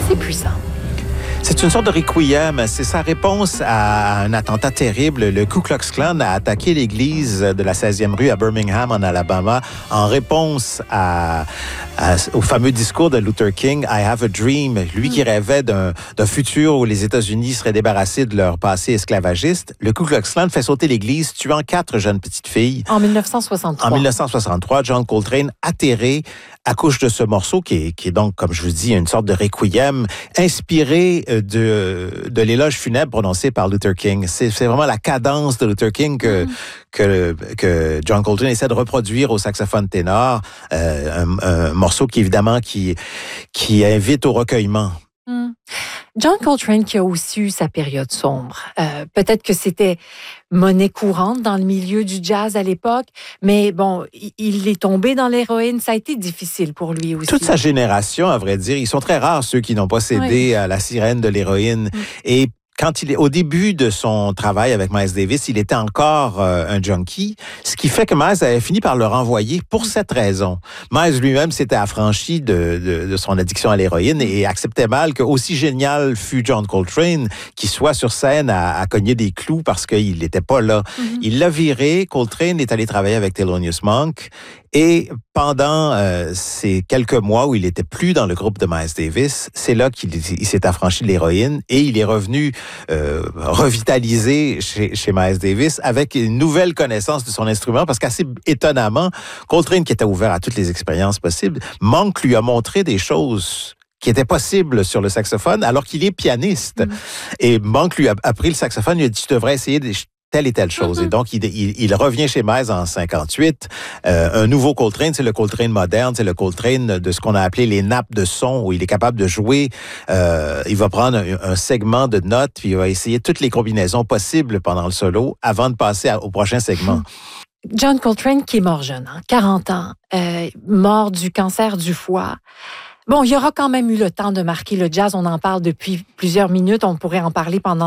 C'est puissant. C'est une sorte de requiem. C'est sa réponse à un attentat terrible. Le Ku Klux Klan a attaqué l'église de la 16e rue à Birmingham, en Alabama, en réponse au fameux discours de Luther King, I have a dream. Lui qui rêvait d'un futur où les États-Unis seraient débarrassés de leur passé esclavagiste. Le Ku Klux Klan fait sauter l'église, tuant 4 jeunes petites filles. En 1963. En 1963, John Coltrane, atterré, accouche de ce morceau qui est donc, comme je vous dis, une sorte de requiem inspiré de l'éloge funèbre prononcé par Luther King. C'est vraiment la cadence de Luther King que John Coltrane essaie de reproduire au saxophone ténor, un morceau qui évidemment qui invite au recueillement. John Coltrane qui a aussi eu sa période sombre. Peut-être que c'était monnaie courante dans le milieu du jazz à l'époque, mais bon, il est tombé dans l'héroïne. Ça a été difficile pour lui aussi. Toute sa génération, à vrai dire, ils sont très rares ceux qui n'ont pas cédé à la sirène de l'héroïne. Et quand au début de son travail avec Miles Davis, il était encore un junkie, ce qui fait que Miles avait fini par le renvoyer pour cette raison. Miles lui-même s'était affranchi de son addiction à l'héroïne et acceptait mal que, aussi génial fut John Coltrane, qu'il soit sur scène à cogner des clous parce qu'il n'était pas là. Il l'a viré. Coltrane est allé travailler avec Thelonious Monk. Et pendant ces quelques mois où il était plus dans le groupe de Miles Davis, c'est là qu'il s'est affranchi de l'héroïne et il est revenu revitalisé chez Miles Davis avec une nouvelle connaissance de son instrument parce qu'assez étonnamment, Coltrane qui était ouvert à toutes les expériences possibles, Monk lui a montré des choses qui étaient possibles sur le saxophone alors qu'il est pianiste. Et Monk lui a appris le saxophone, il a dit « Tu devrais essayer telle et telle chose. Et donc, il revient chez Miles en 58. Un nouveau Coltrane, c'est le Coltrane moderne, c'est le Coltrane de ce qu'on a appelé les nappes de son, où il est capable de jouer. Il va prendre un segment de notes, puis il va essayer toutes les combinaisons possibles pendant le solo avant de passer au prochain segment. John Coltrane qui est mort jeune, 40 ans, mort du cancer du foie. Bon, il y aura quand même eu le temps de marquer le jazz. On en parle depuis plusieurs minutes. On pourrait en parler pendant